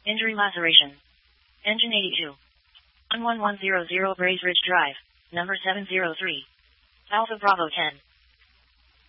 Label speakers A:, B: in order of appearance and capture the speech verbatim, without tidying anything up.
A: Injury laceration. Engine eighty-two. one one one zero zero Grays Ridge Drive, number seven zero three. Alpha Bravo ten.